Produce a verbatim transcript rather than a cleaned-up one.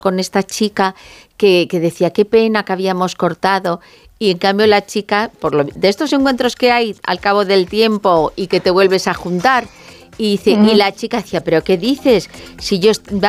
con esta chica que, que decía qué pena que habíamos cortado. Y en cambio la chica, por lo, de estos encuentros que hay al cabo del tiempo y que te vuelves a juntar, y, dice, uh-huh. y la chica decía, ¿pero qué dices? Si yo